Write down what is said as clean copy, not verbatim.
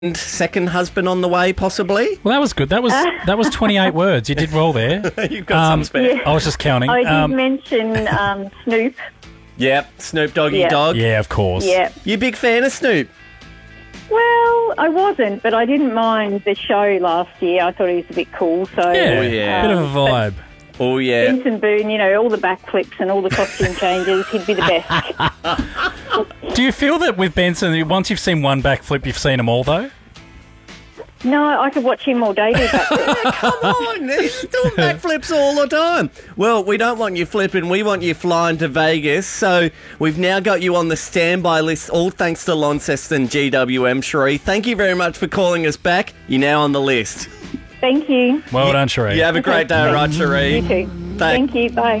second husband on the way, possibly? Well, that was good. That was 28 words. You did well there. You've got some spare. Yeah. I was just counting. I did mention Snoop. Yep, Snoop Doggy Yeah. Dog. Yeah, of course. Yeah. You a big fan of Snoop? Well, I wasn't, but I didn't mind the show last year. I thought he was a bit cool. So Yeah, Oh, yeah. bit of a vibe. Oh, yeah. Benson Boone, all the backflips and all the costume changes, he'd be the best. Do you feel that with Benson, once you've seen one backflip, you've seen them all, though? No, I could watch him all day do backflips. Come on, he's doing backflips all the time. Well, we don't want you flipping, we want you flying to Vegas. So we've now got you on the standby list, all thanks to Launceston GWM, Cherie. Thank you very much for calling us back. You're now on the list. Thank you. Well done, Cherie. You have a great day, right, Cherie? You too. Thank you. Bye.